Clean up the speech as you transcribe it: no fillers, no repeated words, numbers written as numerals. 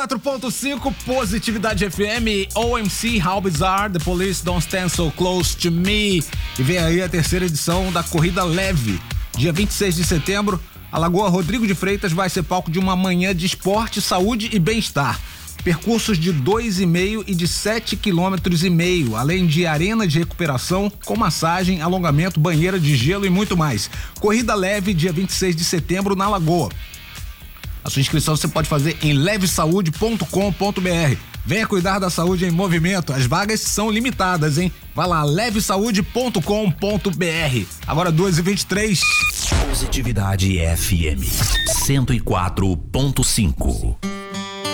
4.5 Positividade FM, OMC, How Bizarre, The Police Don't Stand So Close to Me. E vem aí a terceira edição da Corrida Leve. Dia 26 de setembro, a Lagoa Rodrigo de Freitas vai ser palco de uma manhã de esporte, saúde e bem-estar. Percursos de 2,5 e de 7,5 km, além de arena de recuperação com massagem, alongamento, banheira de gelo e muito mais. Corrida Leve, dia 26 de setembro na Lagoa. A sua inscrição você pode fazer em levesaude.com.br. Venha cuidar da saúde em movimento. As vagas são limitadas, hein? Vai lá, levesaude.com.br. Agora 2h23. Positividade FM 104.5.